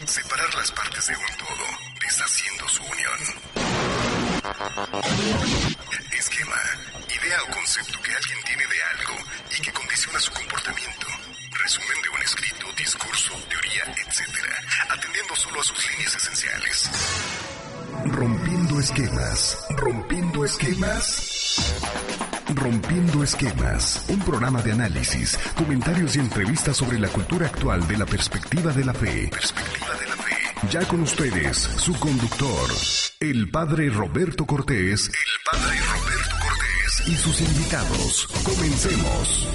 Separar las partes de un todo, deshaciendo su unión. Esquema, idea o concepto que alguien tiene de algo y que condiciona su comportamiento. Resumen de un escrito, discurso, teoría, etc. Atendiendo solo a sus líneas esenciales. Rompiendo esquemas. Rompiendo esquemas. Rompiendo Esquemas, un programa de análisis, comentarios y entrevistas sobre la cultura actual de la perspectiva de la fe. Ya con ustedes, su conductor, el padre Roberto Cortés. Y sus invitados. Comencemos.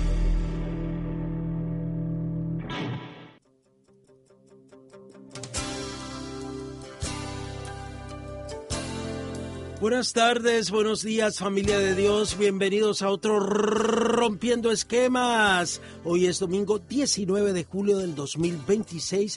Buenas tardes, buenos días, familia de Dios. Bienvenidos a otro Rompiendo Esquemas. Hoy es domingo 19 de julio del 2026,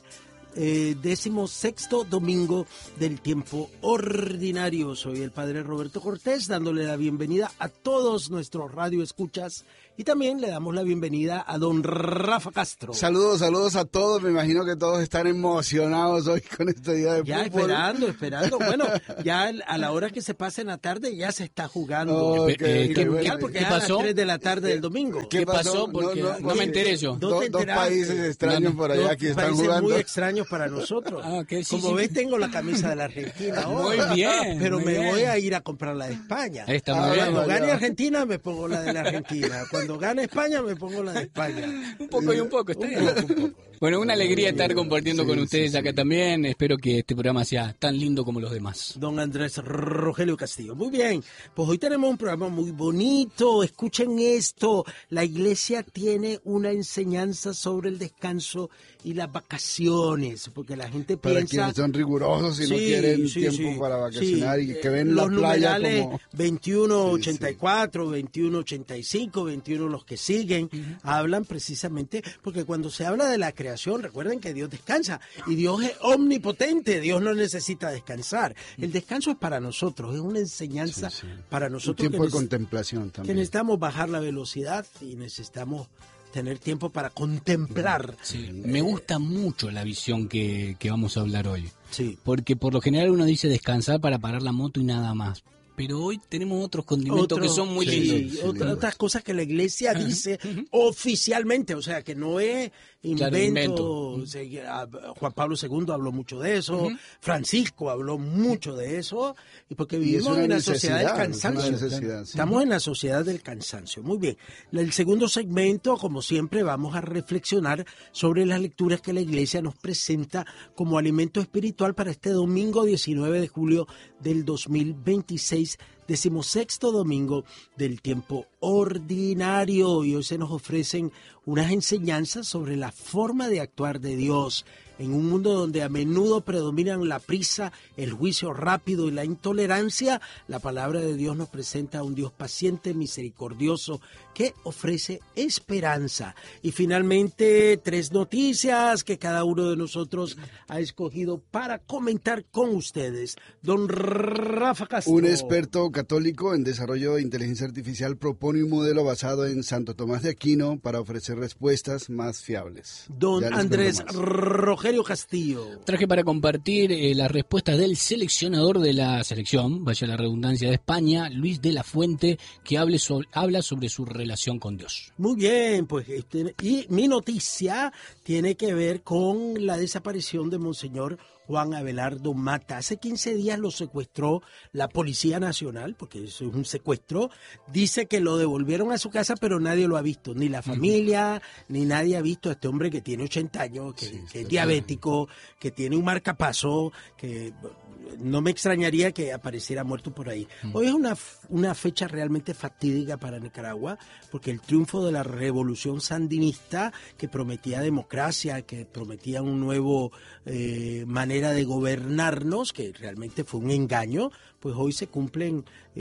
16º domingo del tiempo ordinario. Soy el padre Roberto Cortés, dándole la bienvenida a todos nuestros radioescuchas. Y también le damos la bienvenida a don Rafa Castro. Saludos a todos. Me imagino que todos están emocionados hoy con este día de ya fútbol. Esperando. Bueno, ya a la hora que se pase en la tarde ya se está jugando. ¿Qué porque a las 3 de la tarde del domingo. ¿Qué pasó? Porque no me enteré yo. Dos países extraños por allá que están jugando. Muy extraños para nosotros. Como ves, tengo la camisa de la Argentina hoy. Muy bien. Pero me voy a ir a comprar la de España. Cuando gane Argentina me pongo la de la Argentina. Cuando gane España me pongo la de España. Un poco y un poco, está bien. Bueno, una alegría estar compartiendo con ustedes acá también. Espero que este programa sea tan lindo como los demás. Don Andrés Rogelio Castillo. Muy bien, pues hoy tenemos un programa muy bonito. Escuchen esto. La iglesia tiene una enseñanza sobre el descanso y las vacaciones, porque la gente para piensa... quienes son rigurosos y no quieren tiempo para vacacionar y que ven los la playa numerales como... 2184, 2185, 21 los que siguen, hablan precisamente, porque cuando se habla de la creación, recuerden que Dios descansa y Dios es omnipotente, Dios no necesita descansar. El descanso es para nosotros, es una enseñanza para nosotros. Un tiempo de contemplación también. Que necesitamos bajar la velocidad y necesitamos tener tiempo para contemplar. Sí, me gusta mucho la visión que vamos a hablar hoy. Sí. Porque por lo general uno dice descansar para parar la moto y nada más. Pero hoy tenemos otros condimentos que son muy lindos. Otras cosas que la iglesia dice oficialmente, o sea, que no es invento. O sea, Juan Pablo II habló mucho de eso, Francisco habló mucho de eso, y porque vivimos en la sociedad del cansancio. Estamos en la sociedad del cansancio. Muy bien. El segundo segmento, como siempre, vamos a reflexionar sobre las lecturas que la iglesia nos presenta como alimento espiritual para este domingo 19 de julio del 2026. 16º domingo del tiempo ordinario, y hoy se nos ofrecen unas enseñanzas sobre la forma de actuar de Dios en un mundo donde a menudo predominan la prisa, el juicio rápido y la intolerancia. La palabra de Dios nos presenta a un Dios paciente, misericordioso, que ofrece esperanza. Y finalmente, 3 noticias que cada uno de nosotros ha escogido para comentar con ustedes. Don Rafa Castro. Un experto católico en desarrollo de inteligencia artificial propone un modelo basado en Santo Tomás de Aquino para ofrecer respuestas más fiables. Don Andrés Rogelio Castillo. Traje para compartir las respuestas del seleccionador de la selección, vaya la redundancia, de España, Luis de la Fuente, que habla sobre su relación con Dios. Muy bien, pues y mi noticia tiene que ver con la desaparición de Monseñor Juan Abelardo Mata. Hace 15 días lo secuestró la Policía Nacional, porque eso es un secuestro. Dice que lo devolvieron a su casa, pero nadie lo ha visto, ni la familia, ni nadie ha visto a este hombre que tiene 80 años, que es diabético, que tiene un marcapaso, que no me extrañaría que apareciera muerto por ahí. Hoy es una fecha realmente fatídica para Nicaragua, porque el triunfo de la revolución sandinista, que prometía democracia, que prometía un nuevo manera de gobernarnos, que realmente fue un engaño, pues hoy se cumplen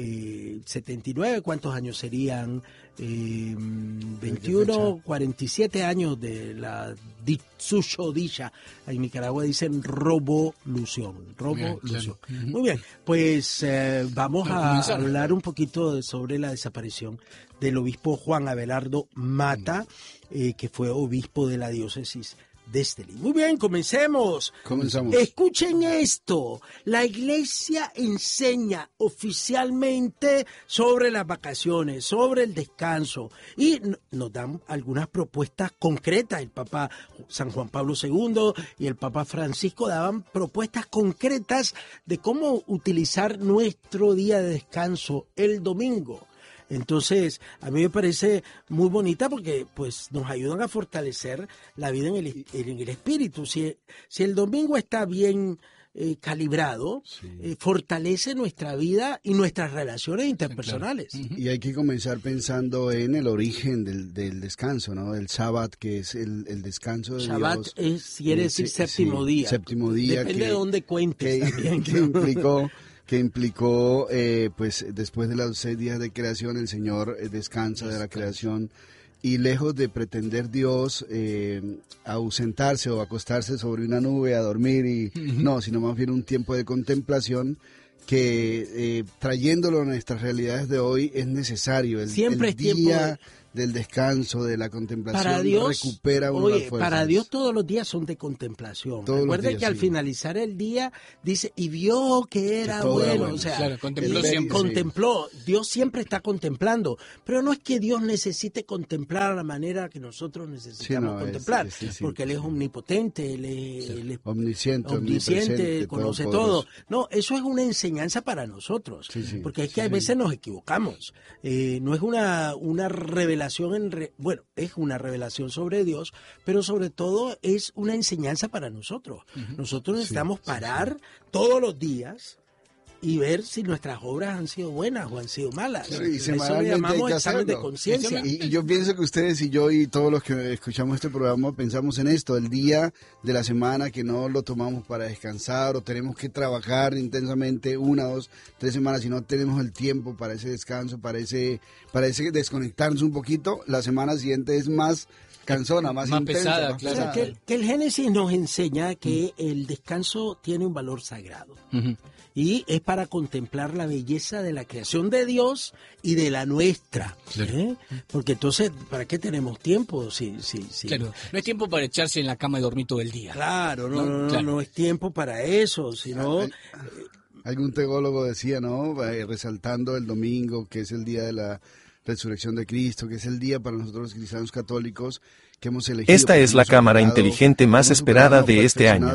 79, ¿cuántos años serían? 21, 47 años de la Sushodilla. En Nicaragua dicen revolución. Claro. Muy bien, pues vamos a hablar un poquito sobre la desaparición del obispo Juan Abelardo Mata, que fue obispo de la diócesis Destiny. Muy bien, comencemos. Comenzamos. Escuchen esto. La iglesia enseña oficialmente sobre las vacaciones, sobre el descanso y nos dan algunas propuestas concretas. El Papa San Juan Pablo II y el Papa Francisco daban propuestas concretas de cómo utilizar nuestro día de descanso el domingo. Entonces, a mí me parece muy bonita porque pues nos ayudan a fortalecer la vida en el espíritu. Si el domingo está bien calibrado, fortalece nuestra vida y nuestras relaciones interpersonales. Sí, claro. Y hay que comenzar pensando en el origen del descanso, ¿no? El Shabbat, que es el descanso de Shabbat Dios. quiere decir séptimo día. Séptimo día. Depende de dónde cuentes también. Que implicó, pues después de los 6 días de creación, el Señor descansa de la creación y lejos de pretender Dios ausentarse o acostarse sobre una nube a dormir, no, sino más bien un tiempo de contemplación que trayéndolo a nuestras realidades de hoy es necesario. Siempre el es día del descanso, de la contemplación, para Dios, recupera uno las fuerzas. Para Dios todos los días son de contemplación. Recuerden que al finalizar el día dice, y vio que era bueno. O sea, claro, contempló siempre. Contempló. Dios siempre está contemplando. Pero no es que Dios necesite contemplar a la manera que nosotros necesitamos contemplar. Porque Él es omnipotente, Él es omnisciente, Él conoce todo. No, eso es una enseñanza para nosotros. Porque es que a veces nos equivocamos. No es una revelación, es una revelación sobre Dios, pero sobre todo es una enseñanza para nosotros. Nosotros necesitamos parar todos los días y ver si nuestras obras han sido buenas o han sido malas. Sí, eso le llamamos examen de conciencia. Y yo pienso que ustedes y yo y todos los que escuchamos este programa pensamos en esto, el día de la semana que no lo tomamos para descansar o tenemos que trabajar intensamente 1, 2, 3 semanas y no tenemos el tiempo para ese descanso, para ese desconectarnos un poquito, la semana siguiente es más cansona, más intensa, pesada, más claro. O sea, que el Génesis nos enseña que el descanso tiene un valor sagrado. Y es para contemplar la belleza de la creación de Dios y de la nuestra. Claro. Porque entonces, ¿para qué tenemos tiempo? Claro, no es tiempo para echarse en la cama y dormir todo el día. Claro, no es tiempo para eso, sino... Algún teólogo decía, ¿no? Resaltando el domingo, que es el día de la resurrección de Cristo, que es el día para nosotros los cristianos católicos que hemos elegido. Esta es la cámara inteligente más esperada de este año.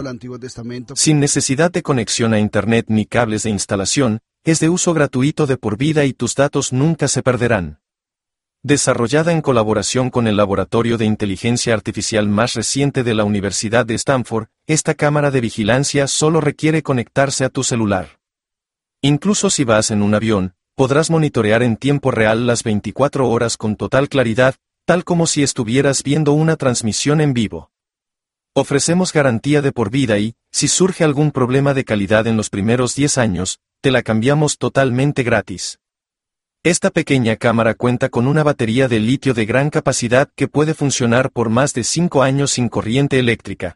Sin necesidad de conexión a Internet ni cables de instalación, es de uso gratuito de por vida y tus datos nunca se perderán. Desarrollada en colaboración con el laboratorio de inteligencia artificial más reciente de la Universidad de Stanford, esta cámara de vigilancia solo requiere conectarse a tu celular. Incluso si vas en un avión, podrás monitorear en tiempo real las 24 horas con total claridad, tal como si estuvieras viendo una transmisión en vivo. Ofrecemos garantía de por vida y, si surge algún problema de calidad en los primeros 10 años, te la cambiamos totalmente gratis. Esta pequeña cámara cuenta con una batería de litio de gran capacidad que puede funcionar por más de 5 años sin corriente eléctrica.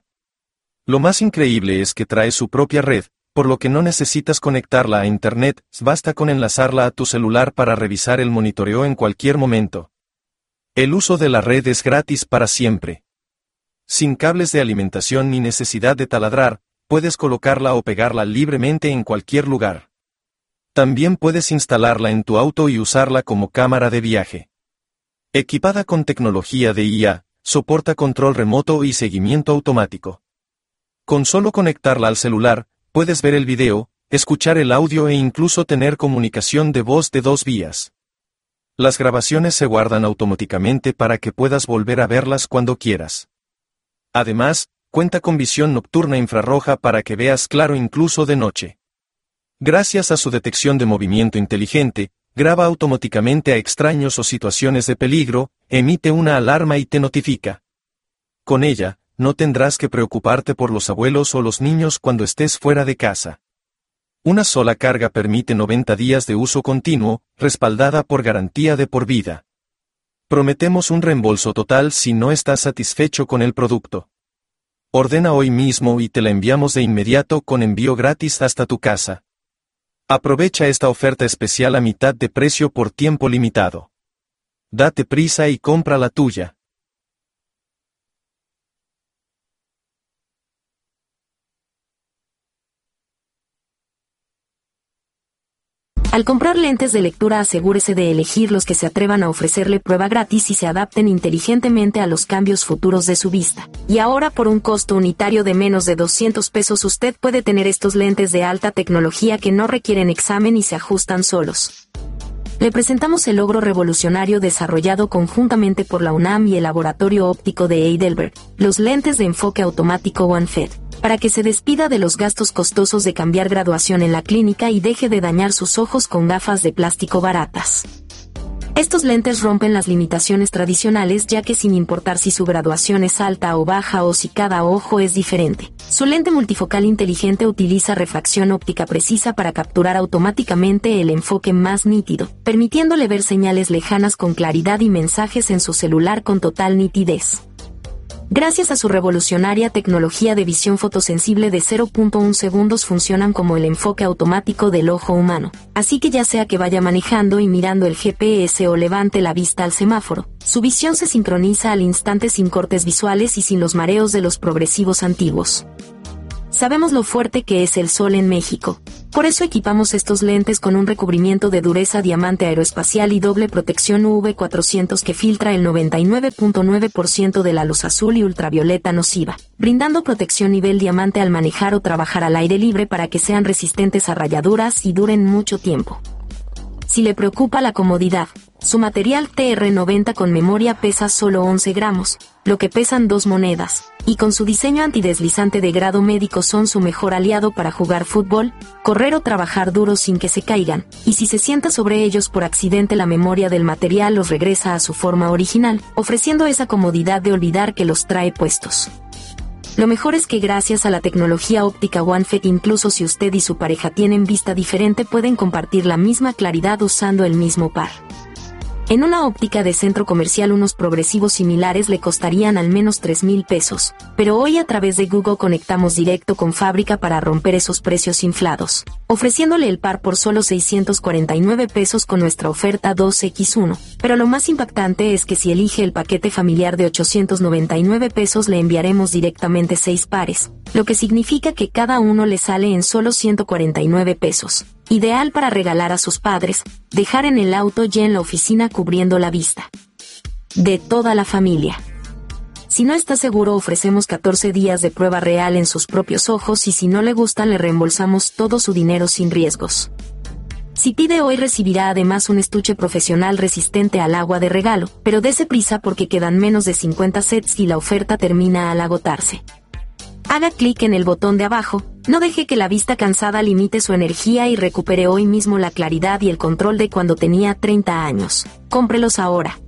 Lo más increíble es que trae su propia red, por lo que no necesitas conectarla a Internet, basta con enlazarla a tu celular para revisar el monitoreo en cualquier momento. El uso de la red es gratis para siempre. Sin cables de alimentación ni necesidad de taladrar, puedes colocarla o pegarla libremente en cualquier lugar. También puedes instalarla en tu auto y usarla como cámara de viaje. Equipada con tecnología de IA, soporta control remoto y seguimiento automático. Con solo conectarla al celular, puedes ver el video, escuchar el audio e incluso tener comunicación de voz de 2 vías. Las grabaciones se guardan automáticamente para que puedas volver a verlas cuando quieras. Además, cuenta con visión nocturna infrarroja para que veas claro incluso de noche. Gracias a su detección de movimiento inteligente, graba automáticamente a extraños o situaciones de peligro, emite una alarma y te notifica. Con ella, no tendrás que preocuparte por los abuelos o los niños cuando estés fuera de casa. Una sola carga permite 90 días de uso continuo, respaldada por garantía de por vida. Prometemos un reembolso total si no estás satisfecho con el producto. Ordena hoy mismo y te la enviamos de inmediato con envío gratis hasta tu casa. Aprovecha esta oferta especial a mitad de precio por tiempo limitado. Date prisa y compra la tuya. Al comprar lentes de lectura, asegúrese de elegir los que se atrevan a ofrecerle prueba gratis y se adapten inteligentemente a los cambios futuros de su vista. Y ahora, por un costo unitario de menos de $200, usted puede tener estos lentes de alta tecnología que no requieren examen y se ajustan solos. Le presentamos el logro revolucionario desarrollado conjuntamente por la UNAM y el Laboratorio Óptico de Heidelberg, los lentes de enfoque automático OneFed, para que se despida de los gastos costosos de cambiar graduación en la clínica y deje de dañar sus ojos con gafas de plástico baratas. Estos lentes rompen las limitaciones tradicionales, ya que sin importar si su graduación es alta o baja o si cada ojo es diferente, su lente multifocal inteligente utiliza refracción óptica precisa para capturar automáticamente el enfoque más nítido, permitiéndole ver señales lejanas con claridad y mensajes en su celular con total nitidez. Gracias a su revolucionaria tecnología de visión fotosensible de 0.1 segundos funcionan como el enfoque automático del ojo humano. Así que ya sea que vaya manejando y mirando el GPS o levante la vista al semáforo, su visión se sincroniza al instante sin cortes visuales y sin los mareos de los progresivos antiguos. Sabemos lo fuerte que es el sol en México. Por eso equipamos estos lentes con un recubrimiento de dureza diamante aeroespacial y doble protección UV400 que filtra el 99.9% de la luz azul y ultravioleta nociva, brindando protección nivel diamante al manejar o trabajar al aire libre para que sean resistentes a rayaduras y duren mucho tiempo. Si le preocupa la comodidad, su material TR90 con memoria pesa solo 11 gramos, lo que pesan 2 monedas, y con su diseño antideslizante de grado médico son su mejor aliado para jugar fútbol, correr o trabajar duro sin que se caigan, y si se sienta sobre ellos por accidente la memoria del material los regresa a su forma original, ofreciendo esa comodidad de olvidar que los trae puestos. Lo mejor es que gracias a la tecnología óptica OneFed, incluso si usted y su pareja tienen vista diferente, pueden compartir la misma claridad usando el mismo par. En una óptica de centro comercial unos progresivos similares le costarían al menos $3,000, pero hoy a través de Google conectamos directo con fábrica para romper esos precios inflados, ofreciéndole el par por solo $649 con nuestra oferta 2x1. Pero lo más impactante es que si elige el paquete familiar de $899 le enviaremos directamente 6 pares, lo que significa que cada uno le sale en solo $149. Ideal para regalar a sus padres, dejar en el auto y en la oficina cubriendo la vista de toda la familia. Si no está seguro, ofrecemos 14 días de prueba real en sus propios ojos y si no le gustan le reembolsamos todo su dinero sin riesgos. Si pide hoy recibirá además un estuche profesional resistente al agua de regalo, pero dese prisa porque quedan menos de 50 sets y la oferta termina al agotarse. Haga clic en el botón de abajo, no deje que la vista cansada limite su energía y recupere hoy mismo la claridad y el control de cuando tenía 30 años. Cómprelos ahora.